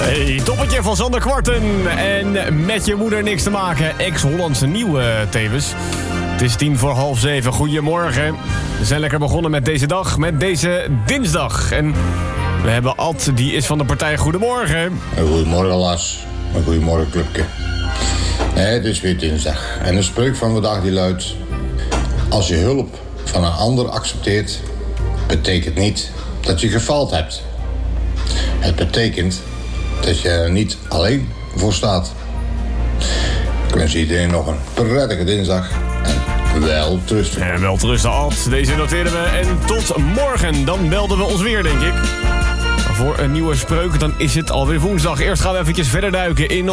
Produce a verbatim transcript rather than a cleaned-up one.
Hey, toppetje van Sander Kwarten. En met je moeder niks te maken. Ex-Hollandse nieuwe tevens. Het is tien voor half zeven. Goedemorgen. We zijn lekker begonnen met deze dag. Met deze dinsdag. En we hebben Ad, die is van de partij Goedemorgen. Goedemorgen Lars. Goedemorgen clubje. Nee, het is weer dinsdag. En de spreuk van vandaag die luidt: als je hulp van een ander accepteert, betekent niet dat je gefaald hebt. Het betekent dat je er niet alleen voor staat. Ik wens iedereen nog een prettige dinsdag en wel trusten. En wel trusten, Ad. Deze noteren we. En tot morgen. Dan melden we ons weer, denk ik. Voor een nieuwe spreuk, dan is het alweer woensdag. Eerst gaan we eventjes verder duiken in